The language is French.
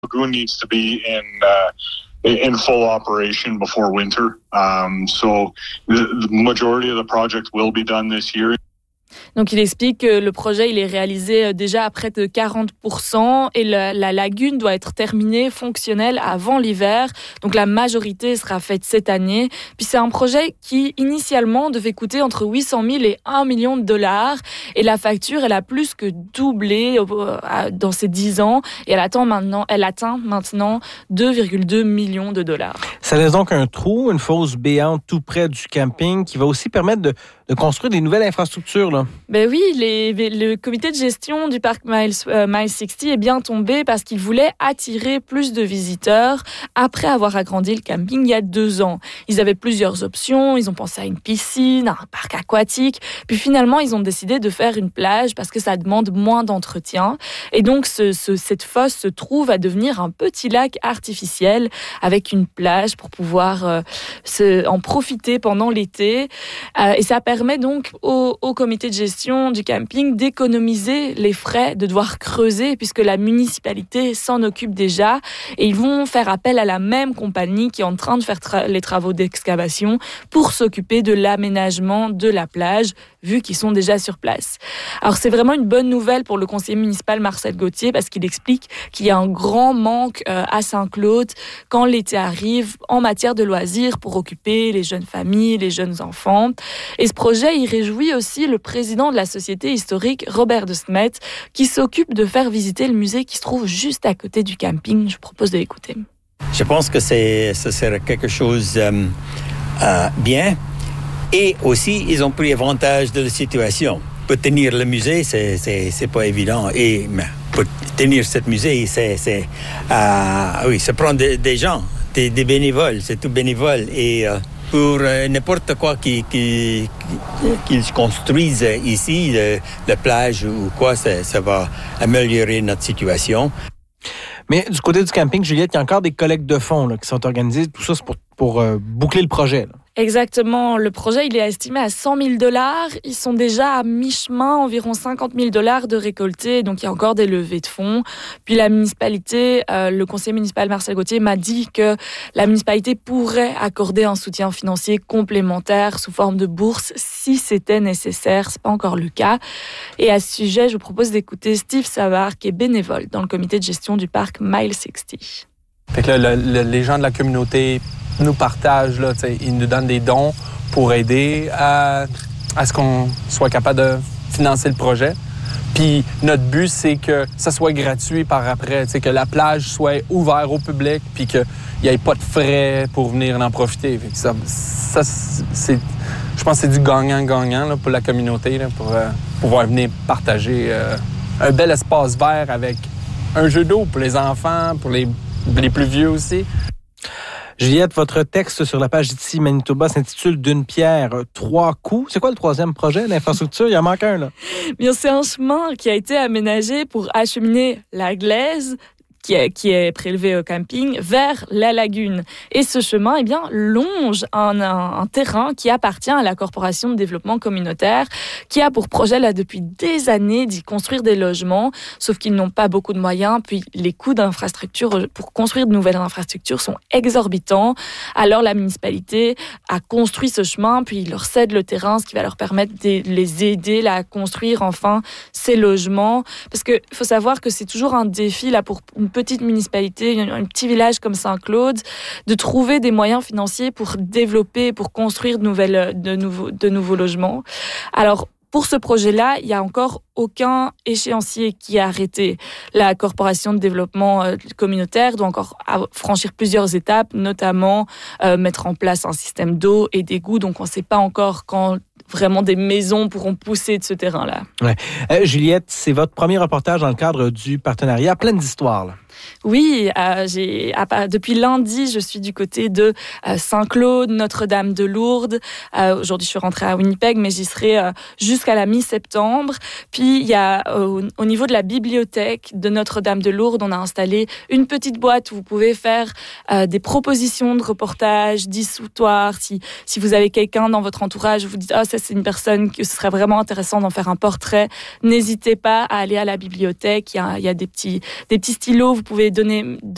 lagoon needs to be in full operation before winter. So the majority of the project will be done this year. Donc, il explique que le projet il est réalisé déjà à près de 40% et la lagune doit être terminée, fonctionnelle avant l'hiver. Donc, la majorité sera faite cette année. Puis, c'est un projet qui, initialement, devait coûter entre 800 000 et 1 million de dollars. Et la facture, elle a plus que doublé dans ces 10 ans. Et elle atteint maintenant 2,2 millions de dollars. Ça laisse donc un trou, une fosse béante tout près du camping qui va aussi permettre de construire des nouvelles infrastructures, là. Ben oui, le comité de gestion du parc Mile 60 est bien tombé parce qu'il voulait attirer plus de visiteurs après avoir agrandi le camping il y a 2 ans. Ils avaient plusieurs options, ils ont pensé à une piscine, à un parc aquatique, puis finalement ils ont décidé de faire une plage parce que ça demande moins d'entretien. Et donc cette fosse se trouve à devenir un petit lac artificiel avec une plage pour pouvoir en profiter pendant l'été. Et ça permet donc au comité de gestion du camping d'économiser les frais de devoir creuser puisque la municipalité s'en occupe déjà et ils vont faire appel à la même compagnie qui est en train de faire les travaux d'excavation pour s'occuper de l'aménagement de la plage vu qu'ils sont déjà sur place. Alors c'est vraiment une bonne nouvelle pour le conseiller municipal Marcel Gauthier parce qu'il explique qu'il y a un grand manque à Saint-Claude quand l'été arrive en matière de loisirs pour occuper les jeunes familles, les jeunes enfants. Et ce projet, il réjouit aussi le président de la Société historique, Robert de Smet, qui s'occupe de faire visiter le musée qui se trouve juste à côté du camping. Je vous propose de l'écouter. Je pense que ce serait quelque chose bien. Et aussi, ils ont pris avantage de la situation. Pour tenir le musée, c'est pas évident. Et pour tenir ce musée, ça prend des gens, des bénévoles. C'est tout bénévole. Et pour n'importe quoi qu'ils construisent ici, la plage ou quoi, ça va améliorer notre situation. Mais du côté du camping, Juliette, il y a encore des collectes de fonds là, qui sont organisées. Tout ça, c'est pour boucler le projet, là. Exactement. Le projet, il est estimé à 100 000 $. Ils sont déjà à mi-chemin, environ 50 000 $ de récoltés. Donc, il y a encore des levées de fonds. Puis, la municipalité, le conseiller municipal Marcel Gauthier m'a dit que la municipalité pourrait accorder un soutien financier complémentaire sous forme de bourse si c'était nécessaire. C'est pas encore le cas. Et à ce sujet, je vous propose d'écouter Steve Savard, qui est bénévole dans le comité de gestion du parc Mile 60. Fait que là, les gens de la communauté nous partagent, là, ils nous donnent des dons pour aider à ce qu'on soit capable de financer le projet. Puis notre but, c'est que ça soit gratuit par après, que la plage soit ouverte au public, puis qu'il n'y ait pas de frais pour venir en profiter. Fait que ça c'est, je pense que c'est du gagnant-gagnant là, pour la communauté, là, pour pouvoir venir partager un bel espace vert avec un jeu d'eau pour les enfants, pour les plus vieux aussi. Juliette, votre texte sur la page d'ici Manitoba s'intitule « D'une pierre, 3 coups ». C'est quoi le troisième projet, l'infrastructure? Il en manque un, là. Bien, c'est un chemin qui a été aménagé pour acheminer la glaise qui est prélevé au camping vers la lagune. Et ce chemin, longe un terrain qui appartient à la Corporation de développement communautaire, qui a pour projet, là, depuis des années, d'y construire des logements, sauf qu'ils n'ont pas beaucoup de moyens, puis les coûts d'infrastructure pour construire de nouvelles infrastructures sont exorbitants. Alors, la municipalité a construit ce chemin, puis il leur cède le terrain, ce qui va leur permettre de les aider là, à construire enfin ces logements. Parce que faut savoir que c'est toujours un défi, là, pour une petite municipalité, un petit village comme Saint-Claude, de trouver des moyens financiers pour développer, pour construire de nouveaux logements. Alors, pour ce projet-là, il n'y a encore aucun échéancier qui est arrêté. La Corporation de développement communautaire doit encore franchir plusieurs étapes, notamment mettre en place un système d'eau et d'égouts. Donc, on ne sait pas encore quand vraiment des maisons pourront pousser de ce terrain-là. Ouais. Juliette, c'est votre premier reportage dans le cadre du partenariat Pleine d'histoires, là. Oui, depuis lundi, je suis du côté de Saint-Claude, Notre-Dame de Lourdes. Aujourd'hui, je suis rentrée à Winnipeg, mais j'y serai jusqu'à la mi-septembre. Puis, il y a au niveau de la bibliothèque de Notre-Dame de Lourdes, on a installé une petite boîte où vous pouvez faire des propositions de reportages, d'histoires. Si vous avez quelqu'un dans votre entourage, vous dites « Ah, ça, c'est une personne que ce serait vraiment intéressant d'en faire un portrait », n'hésitez pas à aller à la bibliothèque. Il y a des petits stylos. Vous pouvez donner